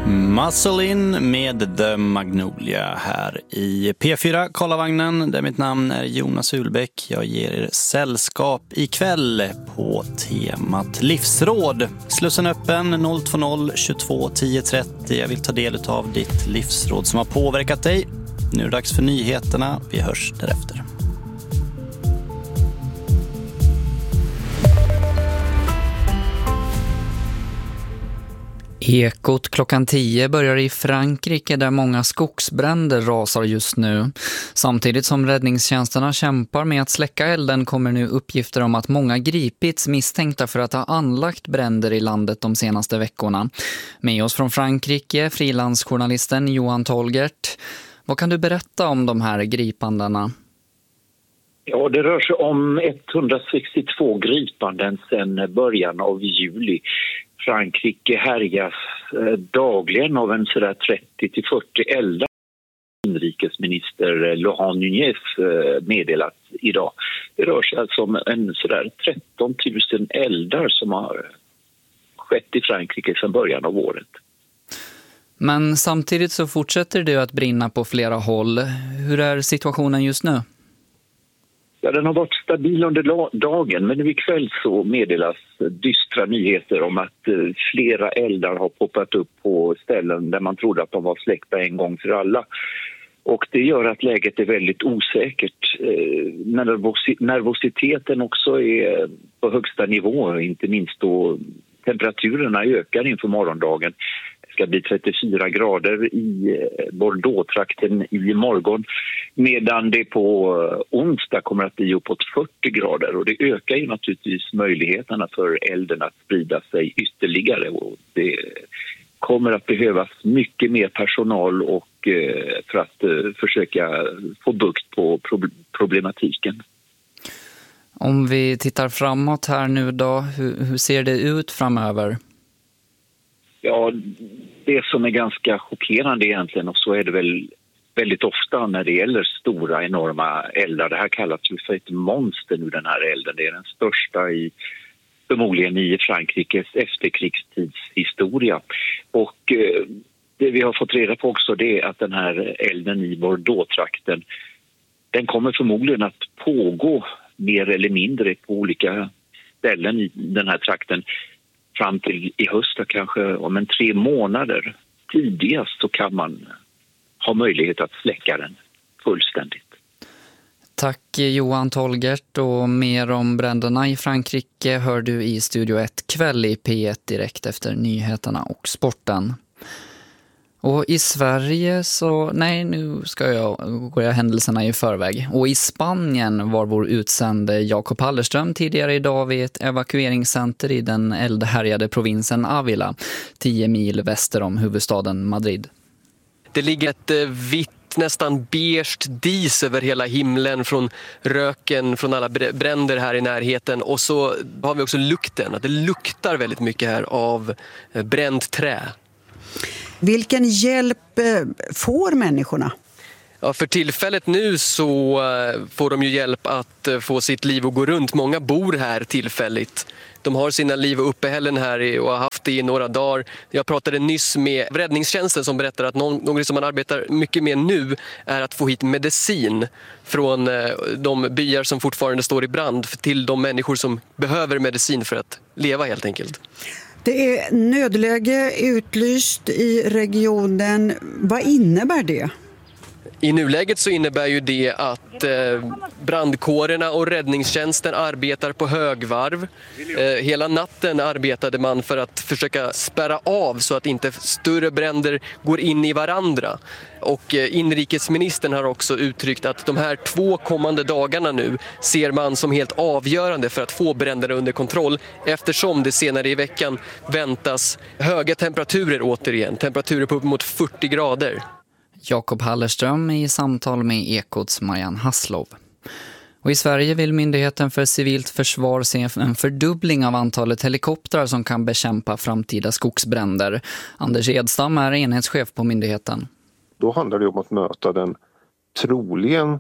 Muscle In med The Magnolia här i P4 Karlavagnen, där mitt namn är Jonas Ulbäck. Jag ger er sällskap ikväll på temat livsråd. Slussen öppen 020 22 10 30. Jag vill ta del av ditt livsråd som har påverkat dig. Nu är det dags för nyheterna. Vi hörs därefter. Ekot klockan 10 börjar i Frankrike där många skogsbränder rasar just nu. Samtidigt som räddningstjänsterna kämpar med att släcka elden kommer nu uppgifter om att många gripits misstänkta för att ha anlagt bränder i landet de senaste veckorna. Med oss från Frankrike, frilansjournalisten Johan Tolgert. Vad kan du berätta om de här gripandena? Ja, det rör sig om 162 gripanden sedan början av juli. Frankrike härjas dagligen av en sådär 30-40 eldar. Inrikesminister Laurent Nunez meddelat idag. Det rör sig alltså om en sådär 13 000 eldar som har skett i Frankrike sedan början av året. Men samtidigt så fortsätter det att brinna på flera håll. Hur är situationen just nu? Ja, den har varit stabil under dagen, men ikväll så meddelas dystra nyheter om att flera eldar har poppat upp på ställen där man trodde att de var släckta en gång för alla. Och det gör att läget är väldigt osäkert. Nervositeten också är på högsta nivå, inte minst då temperaturerna ökar inför morgondagen. Det ska bli 34 grader i Bordeaux-trakten i morgon, medan det på onsdag kommer att bli uppåt 40 grader. Och det ökar ju naturligtvis möjligheterna för elden att sprida sig ytterligare. Och det kommer att behövas mycket mer personal och för att försöka få bukt på problematiken. Om vi tittar framåt här nu då, hur ser det ut framöver? Ja, det som är ganska chockerande egentligen, och så är det väl väldigt ofta när det gäller stora, enorma eldar. Det här kallas ju för ett monster nu, den här elden. Det är den största förmodligen i Frankrikes efterkrigstidshistoria. Och det vi har fått reda på också, det är att den här elden i Bordeaux-trakten, den kommer förmodligen att pågå mer eller mindre på olika ställen i den här trakten fram till i höst, kanske om 3 månader tidigast, så kan man ha möjlighet att släcka den fullständigt. Tack Johan Tolgert, och mer om bränderna i Frankrike hör du i Studio 1 kväll i P1 direkt efter nyheterna och sporten. Och i Sverige så, nu går jag händelserna i förväg. Och i Spanien var vår utsände Jakob Hallerström tidigare idag vid ett evakueringscenter i den eldhärjade provinsen Ávila, 10 mil väster om huvudstaden Madrid. Det ligger ett vitt, nästan beige dis över hela himlen från röken från alla bränder här i närheten. Och så har vi också lukten. Det luktar väldigt mycket här av bränt trä. Vilken hjälp får människorna? Ja, för tillfället nu så får de ju hjälp att få sitt liv att gå runt. Många bor här tillfälligt. De har sina liv och uppehällen här och har haft det i några dagar. Jag pratade nyss med räddningstjänsten som berättar att något som man arbetar mycket med nu är att få hit medicin från de byar som fortfarande står i brand till de människor som behöver medicin för att leva helt enkelt. Det är nödläge utlyst i regionen. Vad innebär det? I nuläget så innebär ju det att brandkårerna och räddningstjänsten arbetar på högvarv. Hela natten arbetade man för att försöka spärra av så att inte större bränder går in i varandra. Och inrikesministern har också uttryckt att de här 2 kommande dagarna nu ser man som helt avgörande för att få bränderna under kontroll, eftersom det senare i veckan väntas höga temperaturer återigen, temperaturer på upp mot 40 grader. Jakob Hallerström i samtal med Ekots Marianne Hasslov. Och i Sverige vill Myndigheten för civilt försvar se en fördubbling av antalet helikoptrar som kan bekämpa framtida skogsbränder. Anders Edstam är enhetschef på myndigheten. Då handlar det om att möta den troligen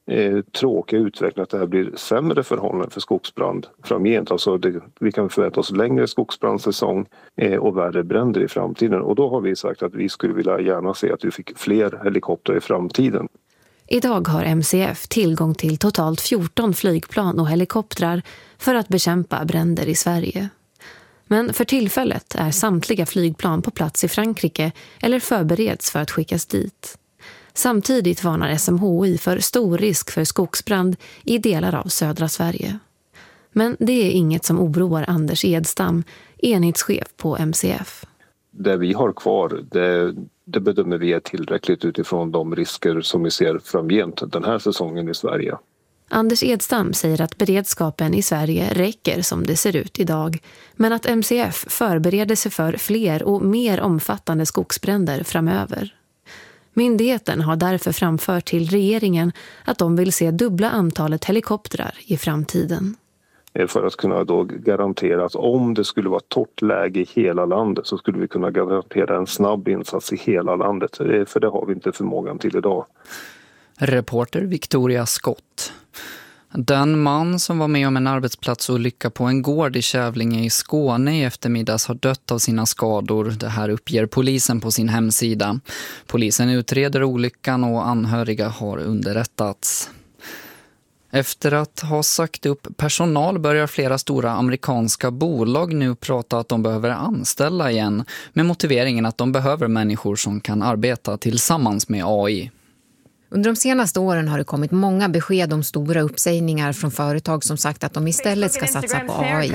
tråkiga utvecklingen att det här blir sämre förhållanden för skogsbrand framgent. Alltså vi kan förvänta oss längre skogsbrandsäsong och värre bränder i framtiden. Och då har vi sagt att vi skulle vilja gärna se att vi fick fler helikoptrar i framtiden. Idag har MCF tillgång till totalt 14 flygplan och helikoptrar för att bekämpa bränder i Sverige. Men för tillfället är samtliga flygplan på plats i Frankrike eller förbereds för att skickas dit. Samtidigt varnar SMHI för stor risk för skogsbrand i delar av södra Sverige. Men det är inget som oroar Anders Edstam, enhetschef på MCF. Det vi har kvar, det bedömer vi är tillräckligt utifrån de risker som vi ser framgent den här säsongen i Sverige. Anders Edstam säger att beredskapen i Sverige räcker som det ser ut idag, men att MCF förbereder sig för fler och mer omfattande skogsbränder framöver. Myndigheten har därför framfört till regeringen att de vill se dubbla antalet helikoptrar i framtiden. För att kunna då garantera att om det skulle vara torrt läge i hela landet så skulle vi kunna garantera en snabb insats i hela landet. För det har vi inte förmågan till idag. Reporter Victoria Skott. Den man som var med om en arbetsplatsolycka på en gård i Kävlinge i Skåne i eftermiddags har dött av sina skador. Det här uppger polisen på sin hemsida. Polisen utreder olyckan och anhöriga har underrättats. Efter att ha sagt upp personal börjar flera stora amerikanska bolag nu prata att de behöver anställa igen med motiveringen att de behöver människor som kan arbeta tillsammans med AI. Under de senaste åren har det kommit många besked om stora uppsägningar från företag som sagt att de istället ska satsa på AI.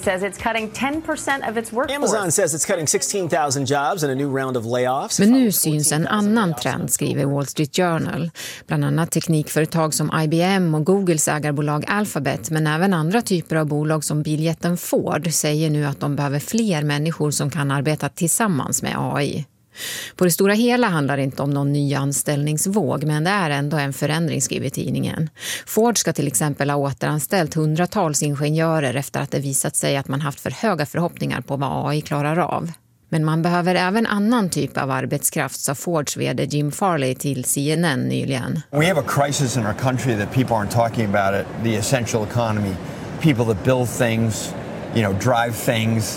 Amazon says it's cutting 16,000 jobs in a new round of layoffs. Men nu syns en annan trend, skriver Wall Street Journal. Bland annat teknikföretag som IBM och Googles ägarbolag Alphabet, men även andra typer av bolag som biljätten Ford säger nu att de behöver fler människor som kan arbeta tillsammans med AI. På det stora hela handlar det inte om någon ny anställningsvåg, men det är ändå en förändring, skriver tidningen. Ford ska till exempel ha återanställt hundratals ingenjörer efter att det visat sig att man haft för höga förhoppningar på vad AI klarar av. Men man behöver även annan typ av arbetskraft, sa Fords vd Jim Farley till CNN nyligen. We have a crisis in our country that people aren't talking about it, the essential economy. People that build things, drive things.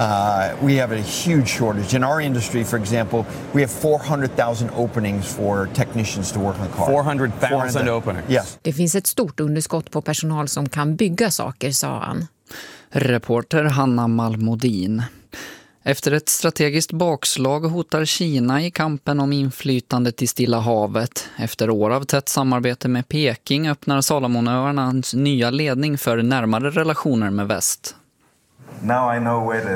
We have a huge shortage. In our industry, for example, we have 400,000 openings for technicians to work on cars. 400,000 openings? Yes. Det finns ett stort underskott på personal som kan bygga saker, sa han. Reporter Hanna Malmodin. Efter ett strategiskt bakslag hotar Kina i kampen om inflytandet i Stilla havet. Efter år av tätt samarbete med Peking öppnar Salomonöarnas nya ledning för närmare relationer med väst. Now I know where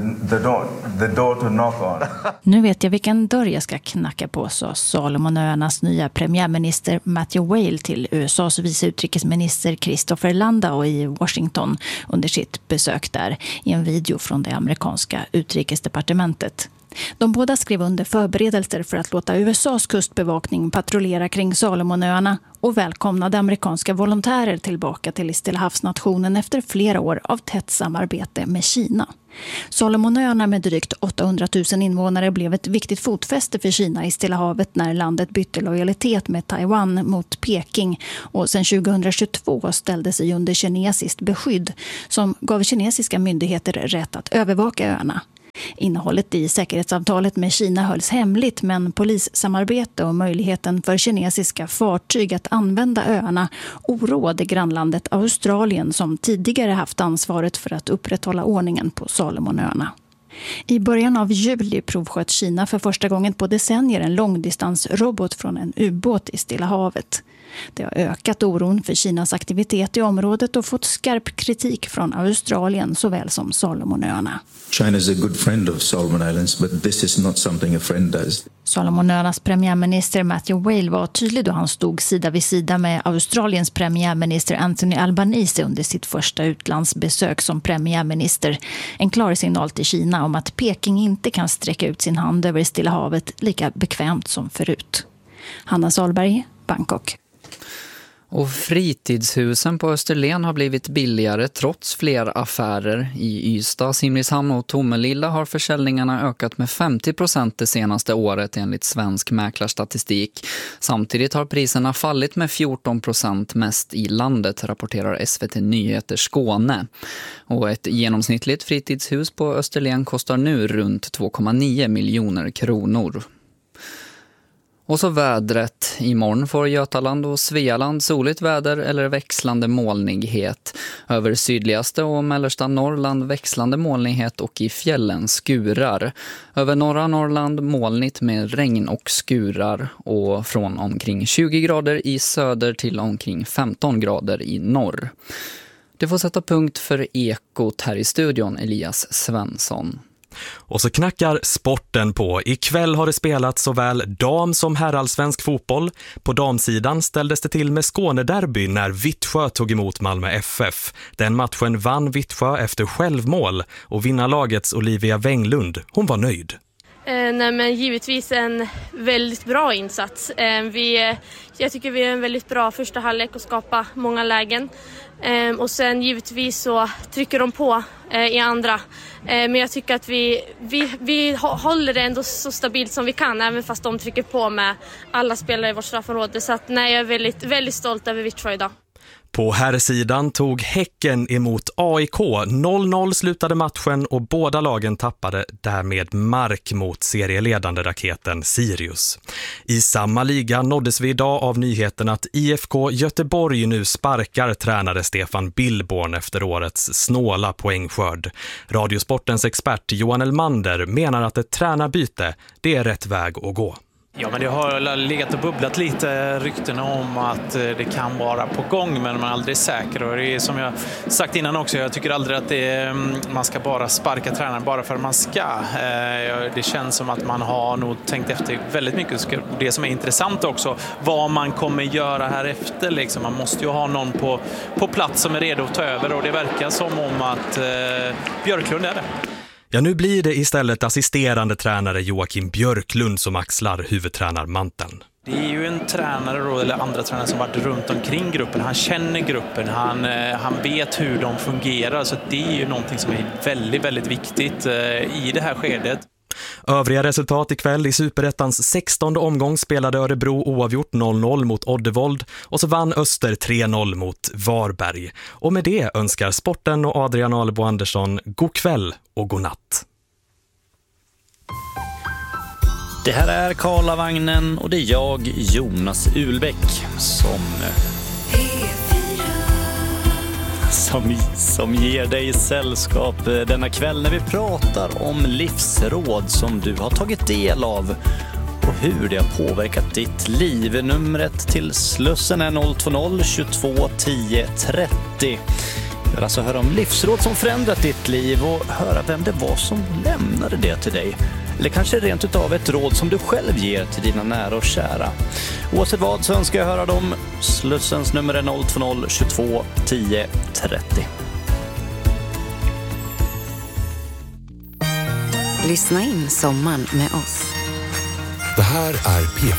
the door to knock on. Nu vet jag vilken dörr jag ska knacka på, sa Salomonöarnas nya premiärminister Matthew Vail till USAs vice utrikesminister Christopher Landau i Washington under sitt besök där i en video från det amerikanska utrikesdepartementet. De båda skrev under förberedelser för att låta USAs kustbevakning patrullera kring Salomonöarna och välkomnade amerikanska volontärer tillbaka till Stillahavsnationen efter flera år av tätt samarbete med Kina. Salomonöarna med drygt 800 000 invånare blev ett viktigt fotfäste för Kina i Stilla havet när landet bytte lojalitet med Taiwan mot Peking och sedan 2022 ställde sig under kinesiskt beskydd som gav kinesiska myndigheter rätt att övervaka öarna. Innehållet i säkerhetsavtalet med Kina hölls hemligt, men polissamarbete och möjligheten för kinesiska fartyg att använda öarna oroade grannlandet Australien som tidigare haft ansvaret för att upprätthålla ordningen på Salomonöarna. I början av juli provsköt Kina för första gången på decennier en långdistansrobot från en ubåt i Stilla havet. Det har ökat oron för Kinas aktivitet i området och fått skarp kritik från Australien såväl som Salomonöarna. China is a good friend of Solomon Islands, but this is not something a friend does. Salomonöarnas premiärminister Matthew Vail var tydlig då han stod sida vid sida med Australiens premiärminister Anthony Albanese under sitt första utlandsbesök som premiärminister. En klar signal till Kina om att Peking inte kan sträcka ut sin hand över Stilla havet lika bekvämt som förut. Hanna Salberg, Bangkok. Och fritidshusen på Österlen har blivit billigare trots fler affärer. I Ystad, Simrishamn och Tomelilla har försäljningarna ökat med 50% det senaste året enligt svensk mäklarstatistik. Samtidigt har priserna fallit med 14% mest i landet, rapporterar SVT Nyheter Skåne. Och ett genomsnittligt fritidshus på Österlen kostar nu runt 2,9 miljoner kronor. Och så vädret. Imorgon får Götaland och Svealand soligt väder eller växlande molnighet. Över sydligaste och mellersta Norrland växlande molnighet och i fjällen skurar. Över norra Norrland molnigt med regn och skurar. Och från omkring 20 grader i söder till omkring 15 grader i norr. Det får sätta punkt för Ekot här i studion, Elias Svensson. Och så knackar sporten på. Ikväll har det spelats såväl dam- som herrallsvensk fotboll. På damsidan ställdes det till med Skånederby när Vittsjö tog emot Malmö FF. Den matchen vann Vittsjö efter självmål och vinnarlagets Olivia Wenglund, hon var nöjd. Nej, men givetvis en väldigt bra insats. Jag tycker vi är en väldigt bra första halvlek och skapa många lägen. Och sen givetvis så trycker de på i andra. Men jag tycker att vi håller det ändå så stabilt som vi kan, även fast de trycker på med alla spelare i vårt straffområde. Så att, nej, jag är väldigt, väldigt stolt över Vittsjö idag. På herrsidan tog Häcken emot AIK. 0-0 slutade matchen och båda lagen tappade därmed mark mot serieledande raketen Sirius. I samma liga nåddes vi idag av nyheten att IFK Göteborg nu sparkar tränare Stefan Billborn efter årets snåla poängskörd. Radiosportens expert Johan Elmander menar att ett tränarbyte, det är rätt väg att gå. Ja, men det har legat och bubblat lite rykten om att det kan vara på gång, men man är aldrig säker. Och det är som jag sagt innan också, jag tycker aldrig att man ska bara sparka tränaren bara för att man ska. Det känns som att man har nog tänkt efter väldigt mycket. Det som är intressant också, vad man kommer göra här efter. Liksom. Man måste ju ha någon på plats som är redo att ta över, och det verkar som om att Björklund är det. Ja, nu blir det istället assisterande tränare Joakim Björklund som axlar huvudtränarmanteln. Det är ju en tränare då, eller andra tränare som varit runt omkring gruppen. Han känner gruppen, han vet hur de fungerar. Så det är ju någonting som är väldigt, väldigt viktigt i det här skedet. Övriga resultat ikväll: i Superettans 16:e omgång spelade Örebro oavgjort 0-0 mot Oddevold och så vann Öster 3-0 mot Varberg. Och med det önskar sporten och Adrian Alebo Andersson god kväll och god natt. Det här är Karlavagnen och det är jag, Jonas Ulbäck, som ger dig sällskap denna kväll när vi pratar om livsråd som du har tagit del av och hur det har påverkat ditt liv. Numret till Slussen är 020 22 10 30. Vi vill alltså höra om livsråd som förändrat ditt liv och höra vem det var som lämnade det till dig. Eller kanske rent utav ett råd som du själv ger till dina nära och kära. Oavsett vad så önskar jag höra dem. Slussens nummer är 020 22 10 30. Lyssna in sommaren med oss. Det här är P4.